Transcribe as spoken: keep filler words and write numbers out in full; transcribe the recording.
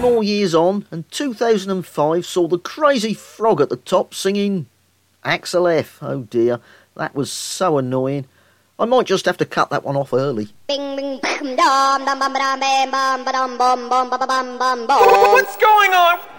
more years on, and two thousand five saw the crazy frog at the top singing Axel F. Oh dear, that was so annoying. I might just have to cut that one off early. What's going on?